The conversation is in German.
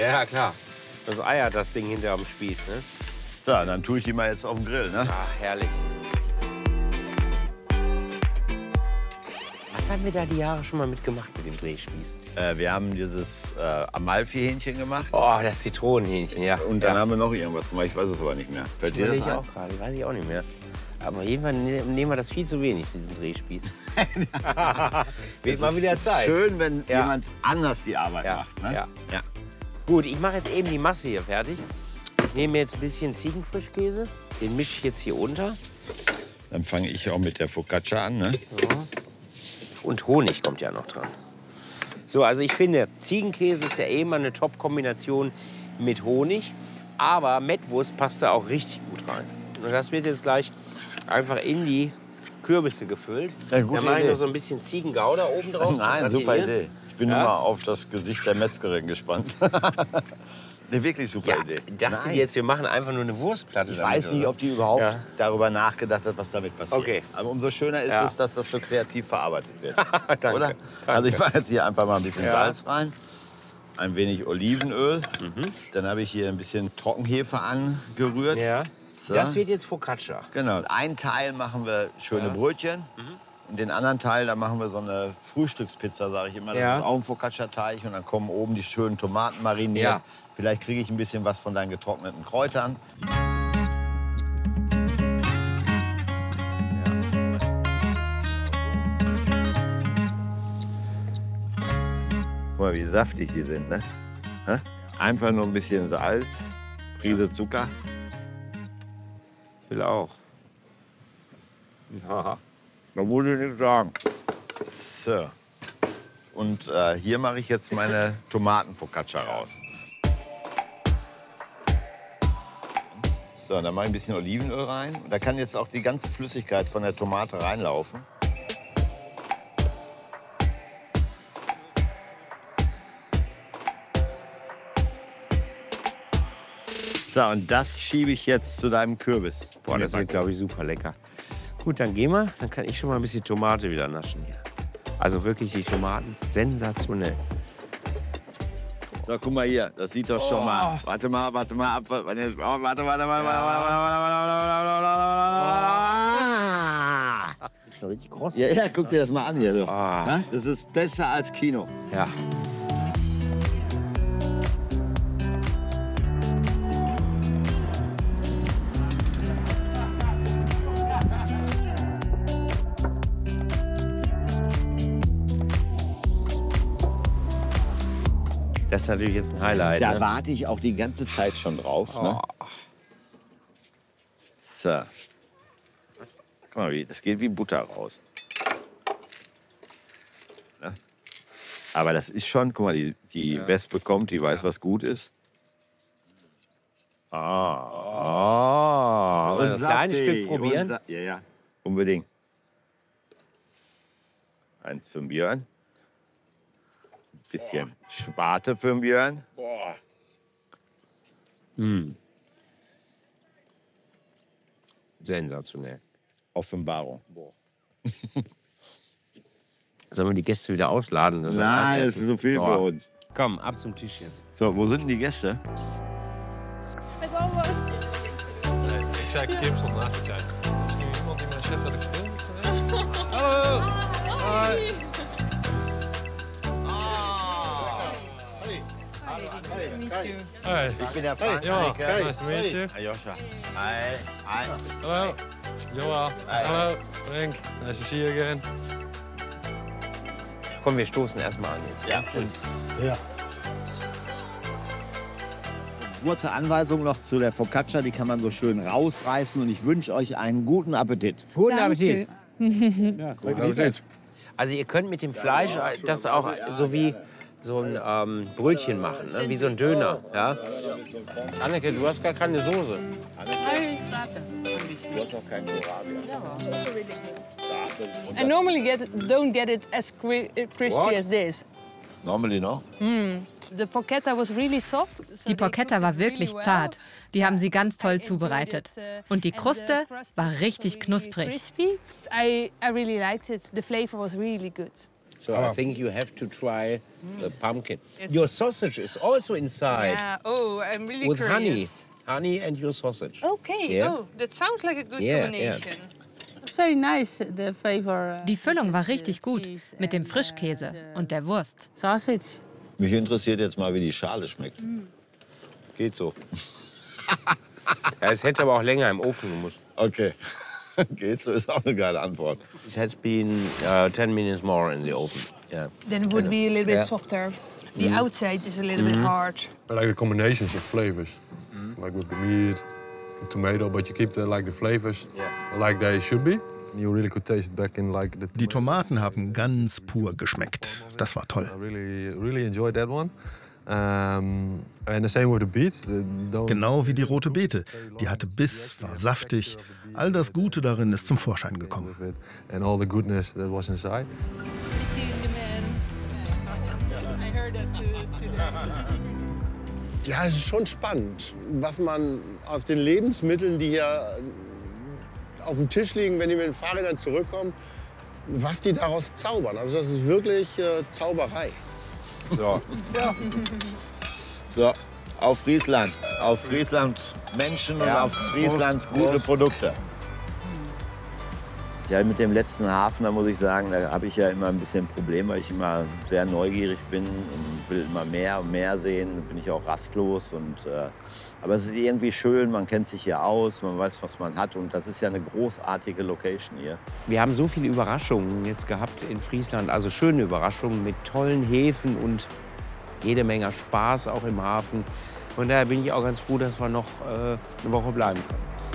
Ja, klar. Das eiert das Ding hinter am Spieß, ne? So, dann tue ich die mal jetzt auf den Grill, ne? Ach, herrlich. Was haben wir da die Jahre schon mal mitgemacht mit dem Drehspieß? Wir haben dieses Amalfi-Hähnchen gemacht. Oh, das Zitronenhähnchen, ja. Und dann haben wir noch irgendwas gemacht, ich weiß es aber nicht mehr. Fällt dir das ich ein? auch gerade, weiß ich auch nicht mehr. Aber auf jeden Fall nehmen wir das viel zu wenig, diesen Drehspieß. Wird mal wieder Zeit. Schön, wenn Ja. jemand anders die Arbeit Ja, macht. Ne? ja. Ja. Gut, ich mache jetzt eben die Masse hier fertig. Ich nehme jetzt ein bisschen Ziegenfrischkäse. Den mische ich jetzt hier unter. Dann fange ich auch mit der Focaccia an. Ne? Und Honig kommt ja noch dran. So, also ich finde, Ziegenkäse ist ja eh immer eine Top-Kombination mit Honig. Aber Mettwurst passt da auch richtig gut rein. Und das wird jetzt gleich einfach in die Kürbisse gefüllt. Ja, gute Dann mache ich Idee. noch so ein bisschen Ziegengouda oben drauf. Nein, zum super Gratinieren. Idee. Ich bin nur mal auf das Gesicht der Metzgerin gespannt. Eine wirklich super Ja, Idee. dachte die jetzt, wir machen einfach nur eine Wurstplatte Ich damit, weiß nicht, oder? ob die überhaupt Ja. darüber nachgedacht hat, was damit passiert. Okay. Aber umso schöner ist Ja. es, dass das so kreativ verarbeitet wird. Danke, Oder? danke. Also ich mache jetzt hier einfach mal ein bisschen Ja. Salz rein, ein wenig Olivenöl. Dann habe ich hier ein bisschen Trockenhefe angerührt. Ja. So. Das wird jetzt Focaccia. Genau. Einen Teil machen wir schöne Brötchen. Und den anderen Teil, da machen wir so eine Frühstückspizza, sage ich immer. Das Ja. ist auch ein Focaccia-Teig. Und dann kommen oben die schönen Tomaten mariniert. Ja. Vielleicht kriege ich ein bisschen was von deinen getrockneten Kräutern. Guck mal, wie saftig die sind, ne? Hä? Einfach nur ein bisschen Salz, Prise Zucker. Ich will auch. Ja. Da muss ich nichts sagen. So. Und hier mache ich jetzt meine Tomatenfocaccia raus. So, dann mache ich ein bisschen Olivenöl rein. Und da kann jetzt auch die ganze Flüssigkeit von der Tomate reinlaufen. So, und das schiebe ich jetzt zu deinem Kürbis. Boah, das wird, glaube ich, super lecker. Gut, dann gehen wir. Dann kann ich schon mal ein bisschen Tomate wieder naschen hier. Also wirklich die Tomaten, sensationell. So, guck mal hier, das sieht doch schon mal. Warte mal ab. Das ist doch richtig kross. Ja, guck dir das mal an hier. So. Ah. Na, das ist besser als Kino. Ja. Das ist natürlich jetzt ein Highlight. Da Ne? warte ich auch die ganze Zeit schon drauf. Ne? So. Guck mal, das geht wie Butter raus. Ne? Aber das ist schon, guck mal, die Wespe kommt, die weiß, was gut ist. Wollen wir das kleine saftig. Stück probieren? Ja, unbedingt. Eins für den Björn. Bisschen Schwarte für den Björn. Sensationell. Offenbarung. Sollen wir die Gäste wieder ausladen? Nein, das ist so viel für uns. Komm, ab zum Tisch jetzt. So, wo sind denn die Gäste? Ik zei, Kim stond naast me. Er is nu iemand die mij zegt dat ik stil moet zijn. Hallo! Hoi! Hi. Ich bin der Frank. Ja, Hey. nice to meet you. Ayosha. Hi. Hi. Hallo. Joa. Hallo. Frank. Nice to see you again. Komm, wir stoßen erstmal an jetzt. Ja. Kurze Anweisung noch zu der Focaccia, die kann man so schön rausreißen und ich wünsche euch einen guten Appetit. Guten Appetit. Also ihr könnt mit dem Fleisch das auch so wie so ein Brötchen machen, ne? Wie so ein Döner. Ja? Anneke, du hast gar keine Soße. Du hast auch keinen Kohlrabi. I normally don't get it as crispy What? as this. Normally noch? The porchetta was really soft. so Die they Porchetta cooked war it wirklich really well. zart. Die haben sie ganz toll I enjoyed zubereitet. it, Und die and the Kruste crust war was richtig really knusprig. crispy. I really liked it. The flavor was really good. So I think you have to try the pumpkin. Your sausage is also inside Yeah. Oh, I'm really with curious. honey and your sausage. Okay. Yeah. Oh, that sounds like a good Yeah, combination. Very nice, the flavor. Die Füllung war richtig gut mit dem Frischkäse und der Wurst. Sausage. Mich interessiert jetzt mal, wie die Schale schmeckt. Geht so. Ja, es hätte aber auch länger im Ofen gemusst. Okay. Geht so, ist auch eine geile Antwort. It has been 10 minutes more in the oven. Yeah. Then it would be a little bit Yeah. softer. The outside is a little bit hard. I like the combinations of flavors, like with the meat, the tomato, but you keep the flavors like they should be. You really could taste it back in like the Die Tomaten haben ganz pur geschmeckt. Das war toll. I really enjoyed that one. And the same with the beets. Genau wie die rote Beete. Die hatte Biss, war saftig. All das Gute darin ist zum Vorschein gekommen. And all the goodness that was inside. I heard that too. Ja, es ist schon spannend, was man aus den Lebensmitteln, die hier auf dem Tisch liegen, wenn die mit den Fahrrädern zurückkommen, was die daraus zaubern. Also das ist wirklich Zauberei. So. So, auf Friesland. Auf Friesland Menschen und auf Frieslands gute Produkte. Ja, mit dem letzten Hafen, da muss ich sagen, da habe ich ja immer ein bisschen ein Problem, weil ich immer sehr neugierig bin und will immer mehr und mehr sehen. Da bin ich auch rastlos. Aber es ist irgendwie schön, man kennt sich hier aus, man weiß, was man hat. Und das ist ja eine großartige Location hier. Wir haben so viele Überraschungen jetzt gehabt in Friesland, also schöne Überraschungen mit tollen Häfen und jede Menge Spaß auch im Hafen. Von daher bin ich auch ganz froh, dass wir noch eine Woche bleiben können.